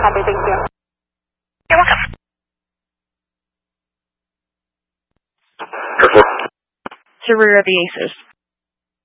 Copy, thank you. You're welcome. Airport. To rear of the Aces.